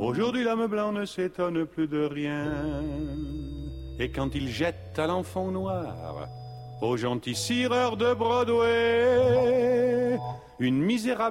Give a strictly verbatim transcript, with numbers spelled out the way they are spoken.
Aujourd'hui l'homme blanc ne s'étonne plus de rien. Et quand il jette à l'enfant noir, au gentil cireur de Broadway, une misérable